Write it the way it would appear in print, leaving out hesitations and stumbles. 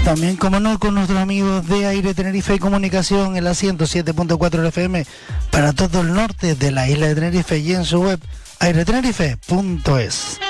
También, como no, con nuestros amigos de Aire Tenerife y Comunicación en la 107.4 FM para todo el norte de la isla de Tenerife y en su web airetenerife.es.